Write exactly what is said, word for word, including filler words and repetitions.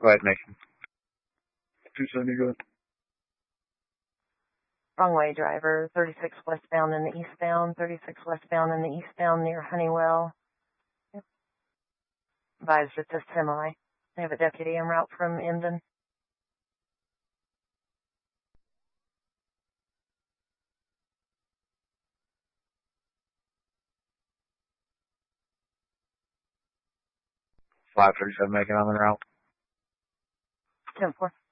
Go ahead, Nation. two seventy, go ahead. Wrong way, driver. thirty-six westbound in the eastbound. thirty-six westbound in the eastbound near Honeywell. Yep. Advised it's a semi. They have a deputy en route from Emden. five thirty-seven making on the route. ten four.